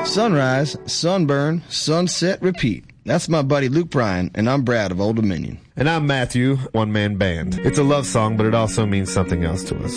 Sunrise, sunburn, sunset, repeat. That's my buddy Luke Bryan, and I'm Brad of Old Dominion. And I'm Matthew, One Man Band. It's a love song, but it also means something else to us.